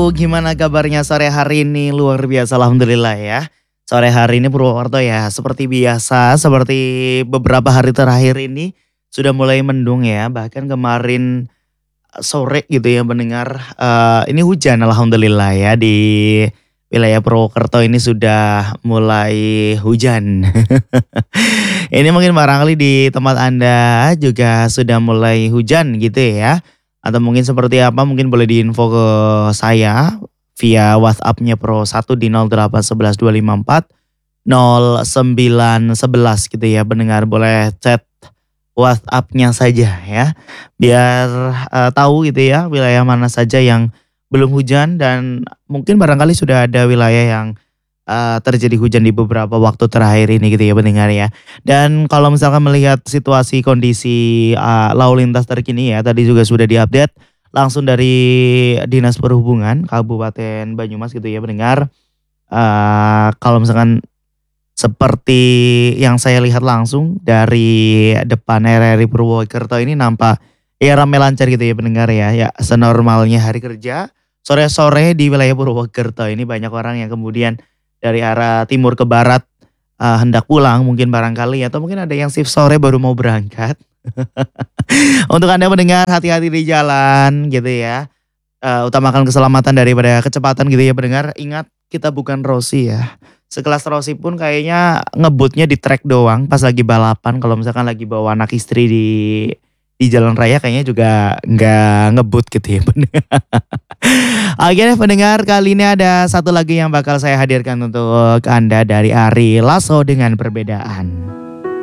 gimana kabarnya sore hari ini? Luar biasa alhamdulillah ya. Sore hari ini Purwokerto ya seperti biasa, seperti beberapa hari terakhir ini sudah mulai mendung ya. Bahkan kemarin sore gitu ya mendengar ini hujan alhamdulillah ya di wilayah Purwokerto ini sudah mulai hujan. Ini mungkin barangkali di tempat Anda juga sudah mulai hujan gitu ya. Atau mungkin seperti apa mungkin boleh diinfo ke saya via WhatsApp-nya Pro 1 di 0811 254 0911 gitu ya. Pendengar boleh chat WhatsApp-nya saja ya. Biar tahu gitu ya wilayah mana saja yang belum hujan dan mungkin barangkali sudah ada wilayah yang terjadi hujan di beberapa waktu terakhir ini gitu ya pendengar ya. Dan kalau misalkan melihat situasi kondisi lalu lintas terkini ya tadi juga sudah diupdate langsung dari Dinas Perhubungan Kabupaten Banyumas gitu ya pendengar. Kalau misalkan seperti yang saya lihat langsung dari depan RRI Purwokerto ini nampak ya ramai lancar gitu ya pendengar ya. Ya senormalnya hari kerja sore-sore di wilayah Purwokerto ini banyak orang yang kemudian dari arah timur ke barat hendak pulang mungkin barangkali atau mungkin ada yang shift sore baru mau berangkat. Untuk Anda mendengar hati-hati di jalan gitu ya. Utamakan keselamatan daripada kecepatan gitu ya pendengar. Ingat kita bukan Rossi ya. Sekelas Rossi pun kayaknya ngebutnya di track doang pas lagi balapan. Kalau misalkan lagi bawa anak istri di jalan raya kayaknya juga nggak ngebut gitu ya pendengar. Oke deh pendengar, kali ini ada satu lagi yang bakal saya hadirkan untuk Anda dari Ari Lasso dengan Perbedaan.